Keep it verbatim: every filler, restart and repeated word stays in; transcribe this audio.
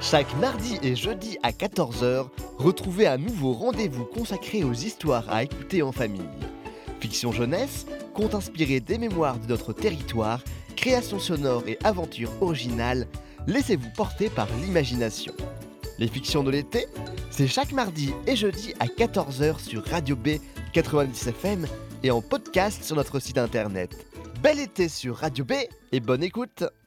Chaque mardi et jeudi à quatorze heures, retrouvez un nouveau rendez-vous consacré aux histoires à écouter en famille. Fiction jeunesse, contes inspirés des mémoires de notre territoire, créations sonores et aventures originales, laissez-vous porter par l'imagination. Les fictions de l'été, c'est chaque mardi et jeudi à quatorze heures sur Radio B quatre-vingt-dix F M et en podcast sur notre site internet. Bel été sur Radio B et bonne écoute!